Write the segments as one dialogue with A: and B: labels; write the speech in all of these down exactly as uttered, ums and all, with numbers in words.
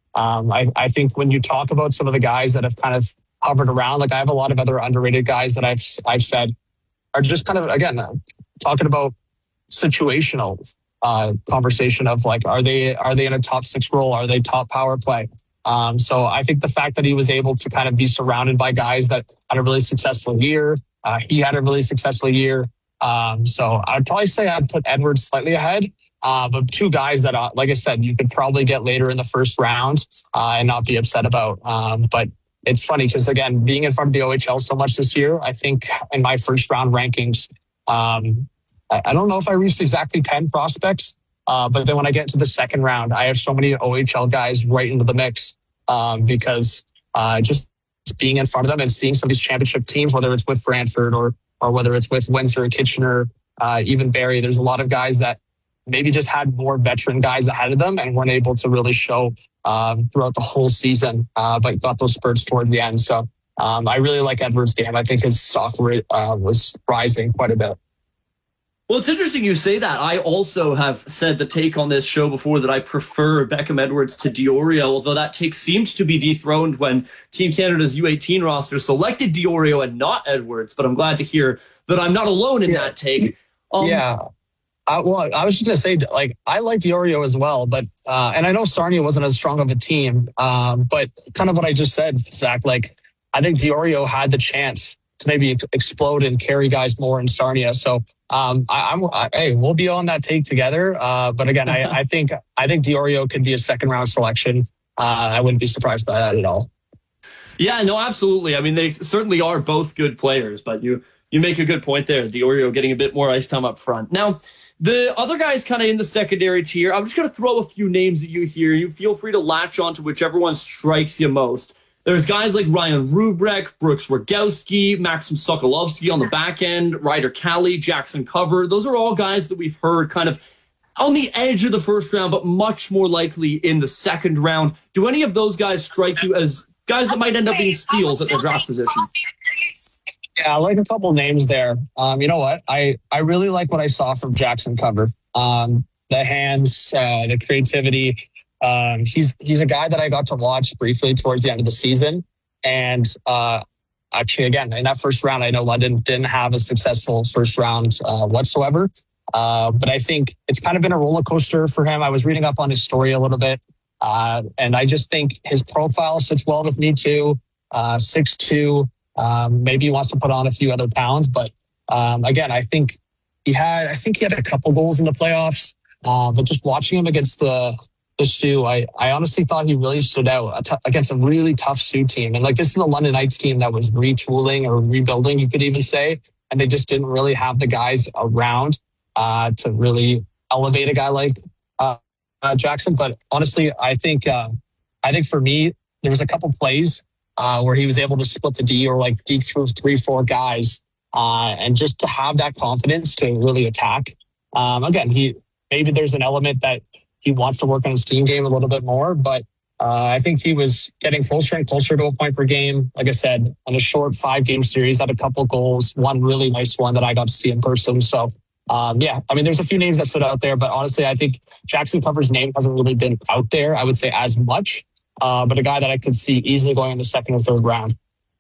A: um, I, I think when you talk about some of the guys that have kind of hovered around, like I have a lot of other underrated guys that I've I've said are just kind of, again, uh, talking about situational uh, conversation of like, are they are they in a top six role? Are they top power play? Um, so I think the fact that he was able to kind of be surrounded by guys that had a really successful year, uh, he had a really successful year. Um, so I'd probably say I'd put Edwards slightly ahead. Uh, but two guys that, uh, like I said, you could probably get later in the first round uh, and not be upset about. Um, but it's funny because, again, being in front of the O H L so much this year, I think in my first round rankings, um, I, I don't know if I reached exactly ten prospects. Uh, but then when I get to the second round, I have so many O H L guys right into the mix um, because uh, just being in front of them and seeing some of these championship teams, whether it's with Brantford or or whether it's with Windsor, Kitchener, uh, even Barrie, there's a lot of guys that maybe just had more veteran guys ahead of them and weren't able to really show um, throughout the whole season, uh, but got those spurts toward the end. So um, I really like Edwards' game. I think his stock rate uh, was rising quite a bit.
B: Well, it's interesting you say that. I also have said the take on this show before that I prefer Beckham Edwards to Diorio, although that take seems to be dethroned when Team Canada's U eighteen roster selected Diorio and not Edwards. But I'm glad to hear that I'm not alone in yeah. that take. Um,
A: yeah. I, well, I was just going to say, like, I like Diorio as well, but, uh, and I know Sarnia wasn't as strong of a team, um, but kind of what I just said, Zach, like, I think Diorio had the chance to maybe explode and carry guys more in Sarnia. So, um, I, I'm, I, hey, we'll be on that take together. Uh, but again, I, I think, I think Diorio could be a second round selection. Uh, I wouldn't be surprised by that at all.
B: Yeah, no, absolutely. I mean, they certainly are both good players, but you, you make a good point there. Diorio getting a bit more ice time up front. Now, the other guys kind of in the secondary tier, I'm just going to throw a few names at you here. You feel free to latch on to whichever one strikes you most. There's guys like Ryan Rubrek, Brooks Rogowski, Maxim Sokolovsky on the back end, Ryder Cali, Jackson Cover. Those are all guys that we've heard kind of on the edge of the first round, but much more likely in the second round. Do any of those guys strike you as guys that might end up being steals at their draft position?
A: Yeah, I like a couple names there. Um, you know what? I, I really like what I saw from Jackson Cover. Um, the hands, uh, the creativity. Um, he's he's a guy that I got to watch briefly towards the end of the season. And uh, actually, again, in that first round, I know London didn't have a successful first round uh, whatsoever. Uh, but I think it's kind of been a roller coaster for him. I was reading up on his story a little bit. Uh, and I just think his profile sits well with me too. Uh, six two. Um, maybe he wants to put on a few other pounds, but um, again, I think he had, I think he had a couple goals in the playoffs. Uh, but just watching him against the the Sioux, I, I honestly thought he really stood out t- against a really tough Sioux team. And like this is the London Knights team that was retooling or rebuilding, you could even say, and they just didn't really have the guys around uh, to really elevate a guy like uh, uh, Jackson. But honestly, I think uh, I think for me, there was a couple plays. Uh, where he was able to split the D or like D through three, four guys, uh, and just to have that confidence to really attack. Um, again, he maybe there's an element that he wants to work on his team game a little bit more, but uh, I think he was getting closer and closer to a point per game. Like I said, on a short five game series, had a couple goals, one really nice one that I got to see in person. So um, yeah, I mean, there's a few names that stood out there, but honestly, I think Jackson Cover's name hasn't really been out there, I would say, as much. Uh, but a guy that I could see easily going in the second or third round.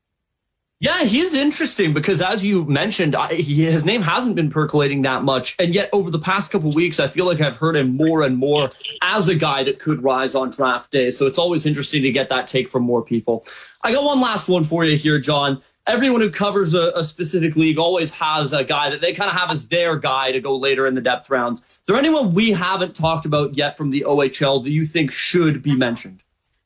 B: Yeah, he is interesting because, as you mentioned, I, he, his name hasn't been percolating that much. And yet over the past couple of weeks, I feel like I've heard him more and more as a guy that could rise on draft day. So it's always interesting to get that take from more people. I got one last one for you here, John. Everyone who covers a, a specific league always has a guy that they kind of have as their guy to go later in the depth rounds. Is there anyone we haven't talked about yet from the O H L that you think should be mentioned?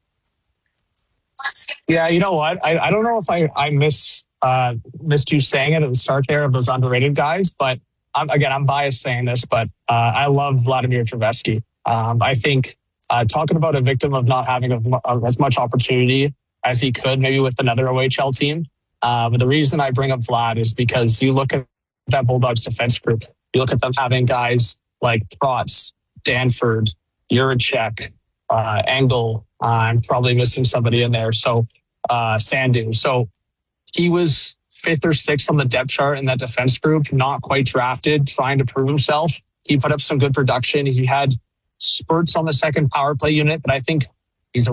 A: Yeah, you know what? I, I don't know if I, I miss, uh, missed you saying it at the start there of those underrated guys, but I'm, again, I'm biased saying this, but uh, I love Vladimir Trevesky. Um, I think uh, talking about a victim of not having a, a, as much opportunity as he could, maybe with another O H L team. Uh, but the reason I bring up Vlad is because you look at that Bulldogs defense group, you look at them having guys like Trotz, Danford, Juracek, uh, Engel. Uh, I'm probably missing somebody in there. So, uh, Sandu. So he was fifth or sixth on the depth chart in that defense group, not quite drafted, trying to prove himself. He put up some good production. He had spurts on the second power play unit, but I think